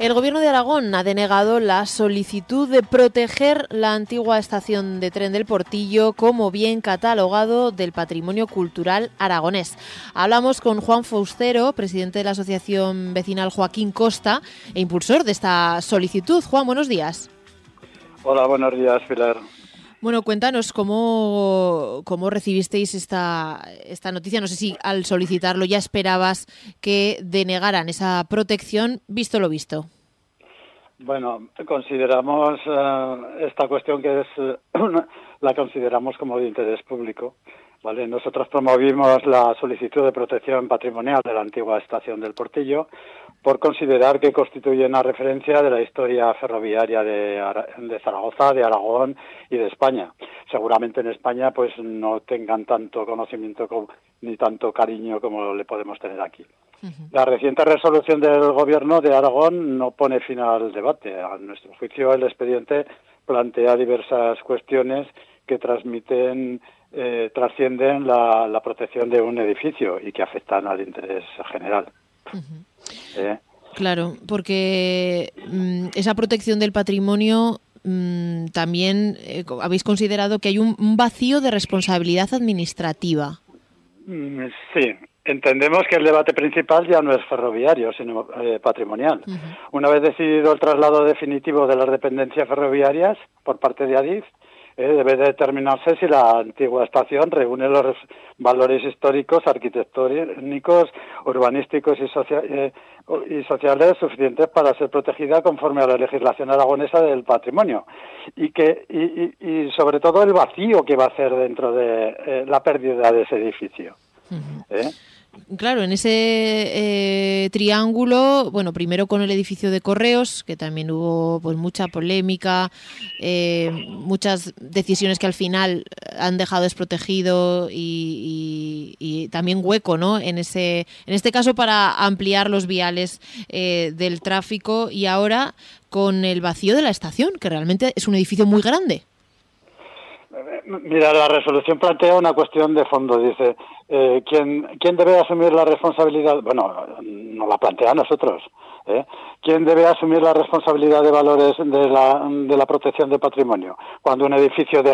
El Gobierno de Aragón ha denegado la solicitud de proteger la antigua estación de tren del Portillo como bien catalogado del patrimonio cultural aragonés. Hablamos con Juan Foustero, presidente de la Asociación Vecinal Joaquín Costa e impulsor de esta solicitud. Juan, buenos días. Hola, buenos días, Pilar. Bueno, cuéntanos cómo recibisteis esta noticia. No sé si al solicitarlo ya esperabas que denegaran esa protección, visto lo visto. Bueno, consideramos esta cuestión que es la consideramos como de interés público, ¿vale? Nosotros promovimos la solicitud de protección patrimonial de la antigua estación del Portillo por considerar que constituye una referencia de la historia ferroviaria de Zaragoza, de Aragón y de España. Seguramente en España pues no tengan tanto conocimiento ni tanto cariño como le podemos tener aquí. La reciente resolución del Gobierno de Aragón no pone fin al debate. A nuestro juicio, el expediente plantea diversas cuestiones que trascienden la protección de un edificio y que afectan al interés general. Claro, porque esa protección del patrimonio también habéis considerado que hay un vacío de responsabilidad administrativa. Sí. Entendemos que el debate principal ya no es ferroviario, sino patrimonial. Una vez decidido el traslado definitivo de las dependencias ferroviarias por parte de Adif, debe determinarse si la antigua estación reúne los valores históricos, arquitectónicos, urbanísticos y sociales suficientes para ser protegida conforme a la legislación aragonesa del patrimonio. Y sobre todo el vacío que va a hacer dentro de la pérdida de ese edificio. Claro, en ese triángulo, bueno, primero con el edificio de Correos, que también hubo pues mucha polémica, muchas decisiones que al final han dejado desprotegido y también hueco, ¿no? En este caso para ampliar los viales del tráfico, y ahora con el vacío de la estación, que realmente es un edificio muy grande. Mira, la resolución plantea una cuestión de fondo. Dice, ¿quién debe asumir la responsabilidad? Bueno, no la plantea a nosotros. ¿Quién debe asumir la responsabilidad de valores de la protección del patrimonio? Cuando un edificio